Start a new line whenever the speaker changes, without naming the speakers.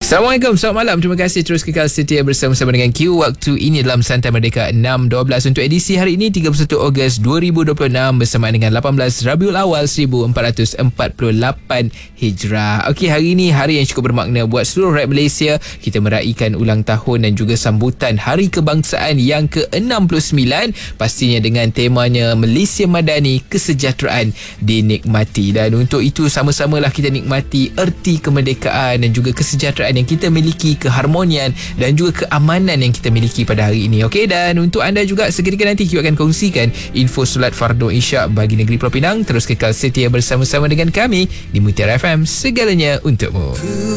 Assalamualaikum, selamat malam. Terima kasih terus kekal setia bersama-sama dengan Q. Waktu ini dalam Santai Merdeka 6.12 untuk edisi hari ini 31 Ogos 2026 bersamaan dengan 18 Rabiul Awal 1448 Hijrah. Okey, hari ini hari yang cukup bermakna buat seluruh rakyat Malaysia. Kita meraihkan ulang tahun dan juga sambutan Hari Kebangsaan yang ke-69, pastinya dengan temanya Malaysia Madani, kesejahteraan dinikmati. Dan untuk itu sama-samalah kita nikmati erti kemerdekaan dan juga kesejahteraan yang kita miliki, keharmonian dan juga keamanan yang kita miliki pada hari ini. Okey, dan untuk anda juga seketika nanti kita akan kongsikan info solat fardu Isyak bagi negeri Pulau Pinang. Terus kekal setia bersama-sama dengan kami di Mutiara FM, segalanya untukmu.